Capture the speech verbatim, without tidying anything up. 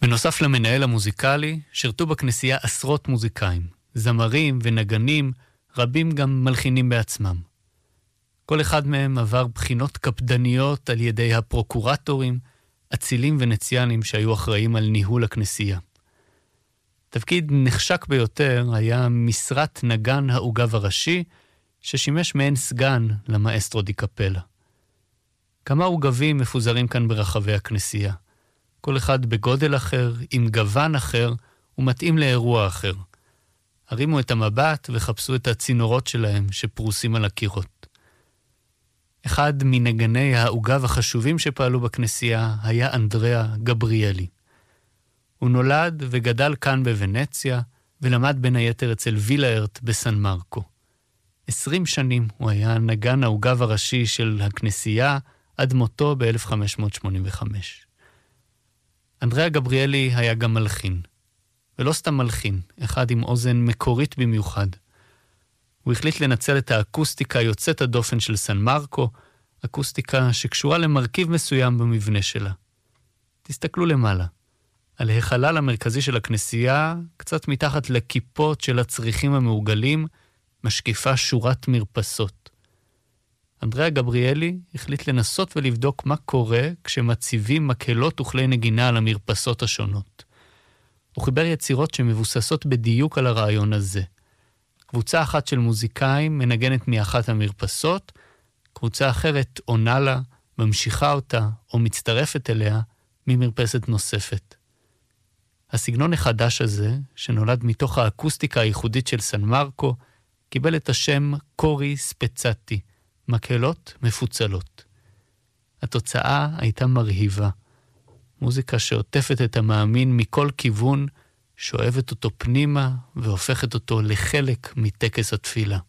בנוסף למנהל המוזיקלי, שרתו בכנסייה עשרות מוזיקאים, זמרים ונגנים, רבים גם מלחינים בעצמם. כל אחד מהם עבר בחינות קפדניות על ידי הפרוקורטורים, אצילים ונציאנים שהיו אחראים על ניהול הכנסייה. תפקיד נחשק ביותר היה משרת נגן העוגב הראשי, ששימש מעין סגן למאסטרו די קפלה. כמה עוגבים מפוזרים כאן ברחבי הכנסייה. כל אחד בגודל אחר, עם גוון אחר, ומתאים לאירוע אחר. הרימו את המבט וחפשו את הצינורות שלהם שפרוסים על הקירות. אחד מנגני העוגב החשובים שפעלו בכנסייה היה אנדריאה גבריאלי. הוא נולד וגדל כאן בוונציה, ולמד בין היתר אצל וילארט בסן מרקו. עשרים שנים הוא היה נגן העוגב הראשי של הכנסייה, עד מותו ב-אלף חמש מאות שמונים וחמש. אנדריאה גבריאלי היה גם מלחין. ולא סתם מלחין, אחד עם אוזן מקורית במיוחד. הוא החליט לנצל את האקוסטיקה יוצאת הדופן של סן מרקו, אקוסטיקה שקשורה למרכיב מסוים במבנה שלה. תסתכלו למעלה. על החלל המרכזי של הכנסייה, קצת מתחת לכיפות של הצריחים המעוגלים, משקיפה שורת מרפסות. אנדריאה גבריאלי החליט לנסות ולבדוק מה קורה כשמציבים מקהלות וכלי נגינה על המרפסות השונות. הוא חיבר יצירות שמבוססות בדיוק על הרעיון הזה. קבוצה אחת של מוזיקאים מנגנת מאחת המרפסות, קבוצה אחרת עונה לה, ממשיכה אותה או מצטרפת אליה ממרפסת נוספת. הסגנון החדש הזה, שנולד מתוך האקוסטיקה הייחודית של סן מרקו, קיבל את השם קורי ספצטי, מקהלות מפוצלות. התוצאה הייתה מרהיבה. מוזיקה שעוטפת את המאמין מכל כיוון, שואבת אותו פנימה והופכת אותו לחלק מטקס התפילה.